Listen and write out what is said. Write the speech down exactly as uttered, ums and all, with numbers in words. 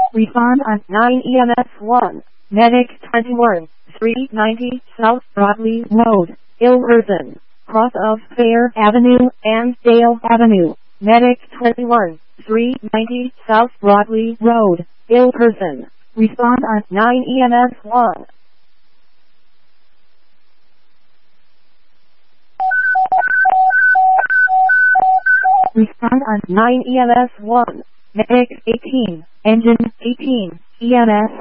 Respond on nine E M S one. Medic twenty-one, three ninety South Broadley Road, Ilverston, cross of Fair Avenue and Dale Avenue. Medic twenty-one, three ninety South Broadley Road, Ilverston. Respond on nine E M S one. Respond on nine E M S one. Medic eighteen, engine eighteen, E M S